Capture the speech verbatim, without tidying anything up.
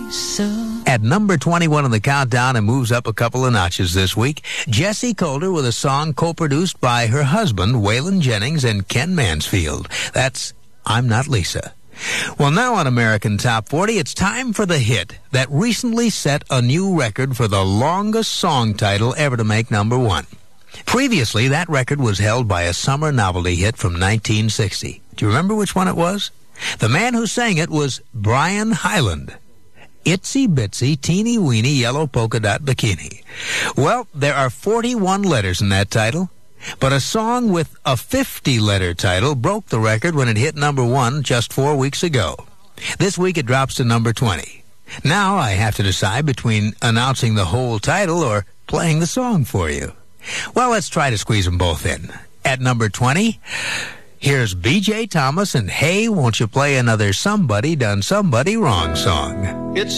Lisa. At number twenty-one on the countdown and moves up a couple of notches this week, Jessie Coulter with a song co-produced by her husband, Waylon Jennings, and Ken Mansfield. That's I'm Not Lisa. Well, now on American Top forty, it's time for the hit that recently set a new record for the longest song title ever to make number one. Previously, that record was held by a summer novelty hit from nineteen sixty. Do you remember which one it was? The man who sang it was Brian Hyland. Itsy Bitsy Teeny Weeny Yellow Polka Dot Bikini. Well, there are forty-one letters in that title, but a song with a fifty-letter title broke the record when it hit number one just four weeks ago. This week it drops to number twenty. Now I have to decide between announcing the whole title or playing the song for you. Well, let's try to squeeze them both in. At number twenty, here's B J Thomas and Hey, Won't You Play Another Somebody Done Somebody Wrong song. It's